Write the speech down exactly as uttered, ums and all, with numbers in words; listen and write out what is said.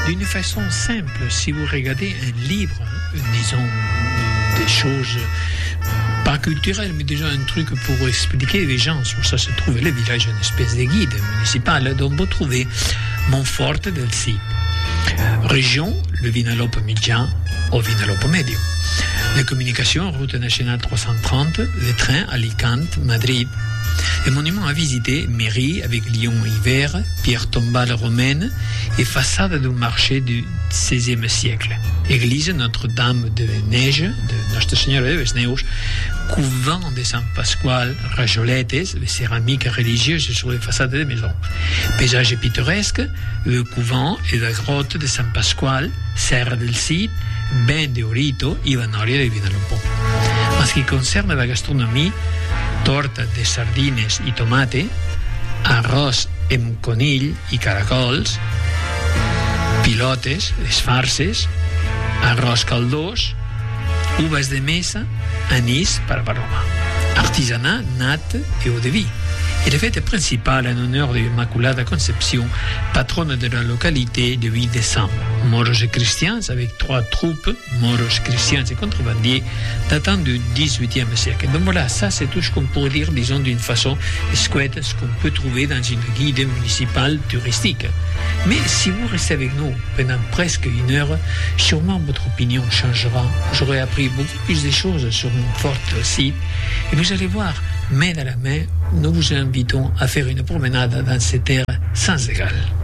d'une façon simple. Si vous regardez un livre, disons des choses pas culturelles, mais déjà un truc pour expliquer les gens, sur ça se trouve le village, une espèce de guide municipal dont vous trouvez Monforte del Cid. Région, le Vinaloppo Migian au Vinaloppo Medio. Les communications, route nationale trois cent trente, le train Alicante, Madrid. Les monuments à visiter, mairie avec lion hiver, pierre tombale romaine et façade d'un marché du seizième siècle. Église Notre-Dame de Neige, de Nostra Signora de les Neus, couvent de San Pasquale, rajolettes, les céramiques religieuses sur les façades des maisons. Paysage pittoresque, le couvent et la grotte de San Pasquale, Serra del Cid, Ben de Orito et Vanoria de Vinaloppo. En ce qui concerne la gastronomie, torta de sardines i tomate, arròs amb conill i caracols, pilotes, les farses, arròs caldós, uvas de mesa, anís per aroma, artisanat, nat et eau de vie. Et la fête principale en honneur de l'Immaculada Conception, patronne de la localité, le huit décembre. Moros et chrétiens avec trois troupes, moros, chrétiens et contrebandiers, datant du dix-huitième siècle. Donc voilà, ça c'est tout ce qu'on pourrait dire, disons d'une façon escuette, ce qu'on peut trouver dans une guide municipale touristique. Mais si vous restez avec nous pendant presque une heure, sûrement votre opinion changera. J'aurai appris beaucoup plus de choses sur Monforte del Cid et vous allez voir, main dans la main, nous vous invitons à faire une promenade dans ces terres sans égale.